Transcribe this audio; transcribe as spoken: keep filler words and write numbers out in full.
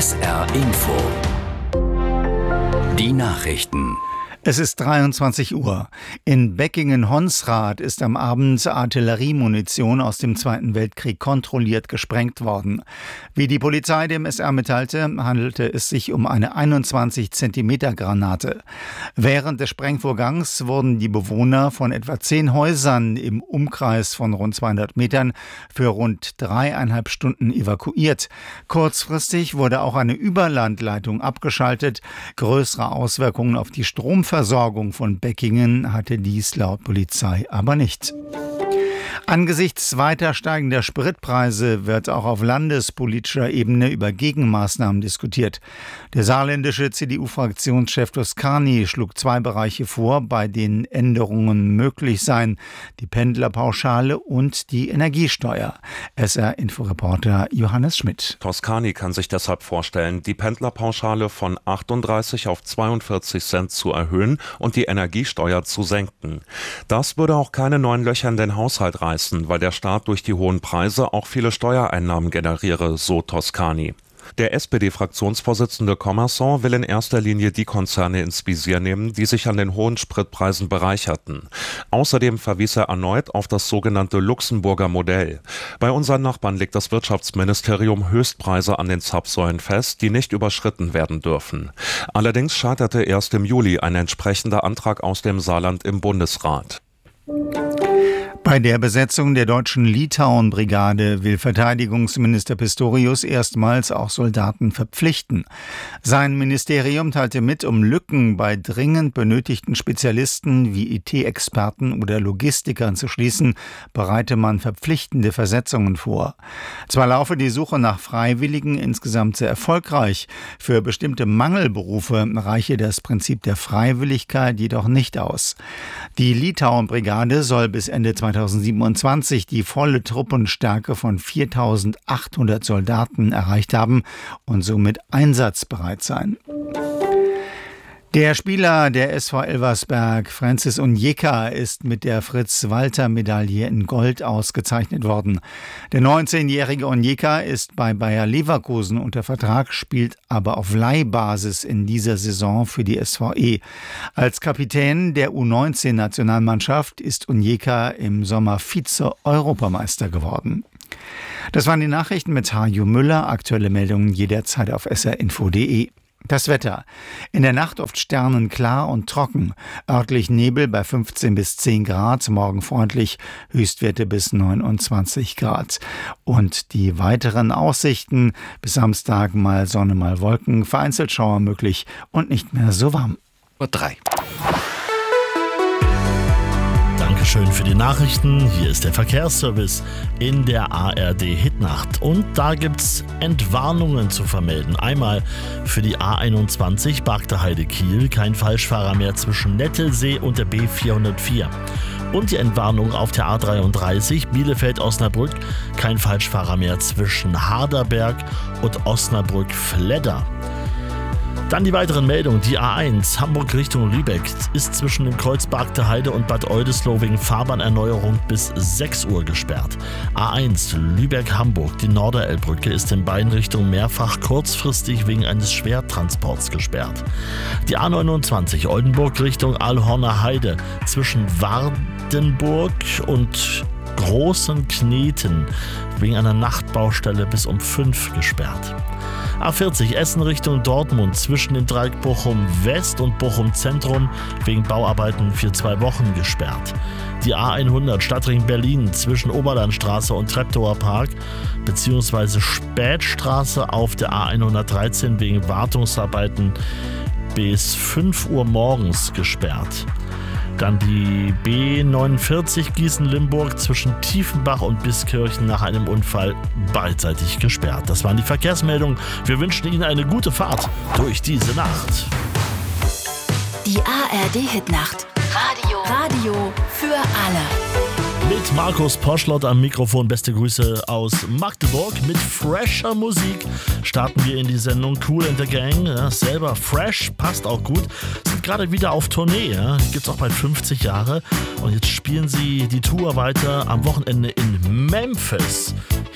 S R Info. Die Nachrichten. Es ist dreiundzwanzig Uhr. In Beckingen-Honsrath ist am Abend Artilleriemunition aus dem Zweiten Weltkrieg kontrolliert gesprengt worden. Wie die Polizei dem S R mitteilte, handelte es sich um eine einundzwanzig Zentimeter Granate. Während des Sprengvorgangs wurden die Bewohner von etwa zehn Häusern im Umkreis von rund zweihundert Metern für rund dreieinhalb Stunden evakuiert. Kurzfristig wurde auch eine Überlandleitung abgeschaltet. Größere Auswirkungen auf die Stromversorgung Versorgung von Beckingen hatte dies laut Polizei aber nicht. Angesichts weiter steigender Spritpreise wird auch auf landespolitischer Ebene über Gegenmaßnahmen diskutiert. Der saarländische C D U-Fraktionschef Toscani schlug zwei Bereiche vor, bei denen Änderungen möglich seien: die Pendlerpauschale und die Energiesteuer. S R-Inforeporter Johannes Schmidt. Toscani kann sich deshalb vorstellen, die Pendlerpauschale von achtunddreißig auf zweiundvierzig Cent zu erhöhen und die Energiesteuer zu senken. Das würde auch keine neuen Löcher in den Haushalt reißen, weil der Staat durch die hohen Preise auch viele Steuereinnahmen generiere, so Toscani. Der S P D-Fraktionsvorsitzende Commerson will in erster Linie die Konzerne ins Visier nehmen, die sich an den hohen Spritpreisen bereicherten. Außerdem verwies er erneut auf das sogenannte Luxemburger Modell. Bei unseren Nachbarn legt das Wirtschaftsministerium Höchstpreise an den Zapfsäulen fest, die nicht überschritten werden dürfen. Allerdings scheiterte erst im Juli ein entsprechender Antrag aus dem Saarland im Bundesrat. Bei der Besetzung der deutschen Litauen-Brigade will Verteidigungsminister Pistorius erstmals auch Soldaten verpflichten. Sein Ministerium teilte mit, um Lücken bei dringend benötigten Spezialisten wie I T-Experten oder Logistikern zu schließen, bereite man verpflichtende Versetzungen vor. Zwar laufe die Suche nach Freiwilligen insgesamt sehr erfolgreich, für bestimmte Mangelberufe reiche das Prinzip der Freiwilligkeit jedoch nicht aus. Die Litauen-Brigade soll bis Ende zweitausendsiebenundzwanzig die volle Truppenstärke von viertausendachthundert Soldaten erreicht haben und somit einsatzbereit sein. Der Spieler der S V Elversberg, Francis Onyeka, ist mit der Fritz-Walter-Medaille in Gold ausgezeichnet worden. Der neunzehnjährige Onyeka ist bei Bayer Leverkusen unter Vertrag, spielt aber auf Leihbasis in dieser Saison für die S V E. Als Kapitän der U neunzehn-Nationalmannschaft ist Onyeka im Sommer Vize-Europameister geworden. Das waren die Nachrichten mit Hajo Müller. Aktuelle Meldungen jederzeit auf s r info punkt d e. Das Wetter. In der Nacht oft sternenklar und trocken. Örtlich Nebel bei fünfzehn bis zehn Grad. Morgen freundlich, Höchstwerte bis neunundzwanzig Grad. Und die weiteren Aussichten: bis Samstag mal Sonne, mal Wolken, vereinzelt Schauer möglich und nicht mehr so warm. Uhr drei. Dankeschön für die Nachrichten. Hier ist der Verkehrsservice in der A R D-Hitnacht. Und da gibt's Entwarnungen zu vermelden. Einmal für die A einundzwanzig Bargteheide-Kiel, kein Falschfahrer mehr zwischen Nettelsee und der B vierhundertvier. Und die Entwarnung auf der A dreiunddreißig Bielefeld-Osnabrück, kein Falschfahrer mehr zwischen Harderberg und Osnabrück-Fledder. Dann die weiteren Meldungen. Die A eins Hamburg Richtung Lübeck ist zwischen dem Kreuz Bargteheide und Bad Oldesloe wegen Fahrbahnerneuerung bis sechs Uhr gesperrt. A eins Lübeck-Hamburg, die Norderelbbrücke ist in beiden Richtungen mehrfach kurzfristig wegen eines Schwertransports gesperrt. Die A neunundzwanzig Oldenburg Richtung Aalhorner Heide zwischen Wardenburg und Großen Kneten wegen einer Nachtbaustelle bis um fünf gesperrt. A vierzig Essen Richtung Dortmund zwischen dem Dreieck Bochum West und Bochum Zentrum wegen Bauarbeiten für zwei Wochen gesperrt. Die A hundert Stadtring Berlin zwischen Oberlandstraße und Treptower Park bzw. Spätstraße auf der A hundertdreizehn wegen Wartungsarbeiten bis fünf Uhr morgens gesperrt. Dann die B neunundvierzig Gießen-Limburg zwischen Tiefenbach und Biskirchen nach einem Unfall beidseitig gesperrt. Das waren die Verkehrsmeldungen. Wir wünschen Ihnen eine gute Fahrt durch diese Nacht. Die A R D-Hitnacht. Radio. Radio für alle. Mit Markus Poschlott am Mikrofon. Beste Grüße aus Magdeburg. Mit fresher Musik starten wir in die Sendung Kool and the Gang. Ja, selber fresh, passt auch gut. Sind gerade wieder auf Tournee. Ja. Gibt's auch bald fünfzig Jahre. Und jetzt spielen sie die Tour weiter am Wochenende in Memphis.